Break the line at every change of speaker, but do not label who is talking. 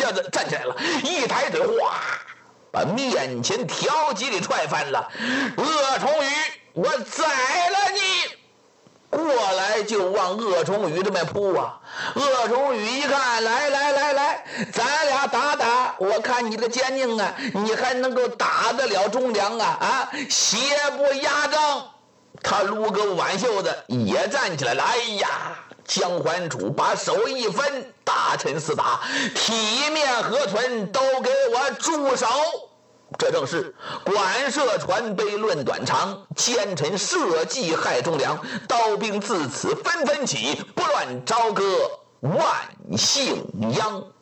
下子站起来了，一抬腿，哗，把面前条几给踹翻了。鄂崇宇，我宰了你！过来就往鄂崇宇这边扑啊！鄂崇宇一看，来，咱俩打打，我看你这个奸佞啊，你还能够打得了忠良啊？邪不压正。他撸个挽袖子也站起来了。哎呀，姜桓楚把手一分，大臣四大，体面何存，都给我住手！这正是管涉传碑论短长，奸臣设计害忠良，刀兵自此纷纷起，不乱朝歌万姓殃。